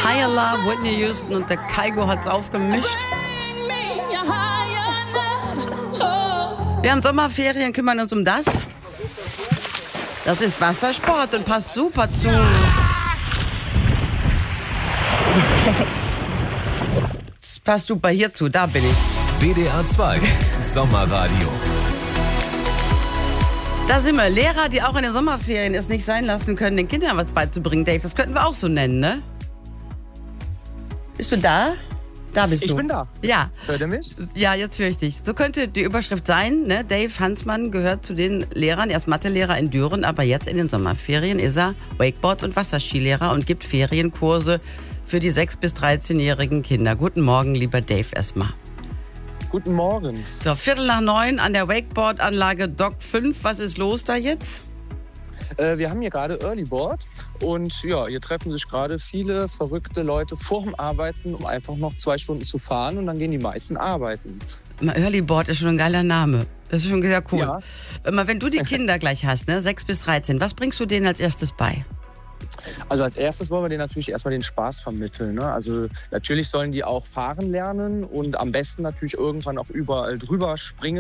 Higher Love, Whitney Houston und der Kygo hat's aufgemischt. Wir haben Sommerferien, kümmern uns um das. Das ist Wassersport und passt super zu. Das passt super hierzu, da bin ich. WDR 2 Sommerradio. Da sind wir. Lehrer, die auch in den Sommerferien es nicht sein lassen können, den Kindern was beizubringen. Dave, das könnten wir auch so nennen, ne? Bist du da? Da bist du. Ich bin da. Ja. Hört ihr mich? Ja, jetzt höre ich dich. So könnte die Überschrift sein, ne? Dave Hansmann gehört zu den Lehrern, er ist Mathelehrer in Düren, aber jetzt in den Sommerferien ist er Wakeboard- und Wasserskilehrer und gibt Ferienkurse für die 6- bis 13-jährigen Kinder. Guten Morgen, lieber Dave, erstmal. Guten Morgen. So, 8:45 an der Wakeboard-Anlage Dock 5. Was ist los da jetzt? Wir haben hier gerade Early Board und ja, hier treffen sich gerade viele verrückte Leute vorm Arbeiten, um einfach noch 2 Stunden zu fahren und dann gehen die meisten arbeiten. Early Board ist schon ein geiler Name. Das ist schon sehr cool. Ja. Wenn du die Kinder gleich hast, ne, 6 bis 13, was bringst du denen als erstes bei? Also als erstes wollen wir denen natürlich erstmal den Spaß vermitteln, ne? Also natürlich sollen die auch fahren lernen und am besten natürlich irgendwann auch überall drüber springen.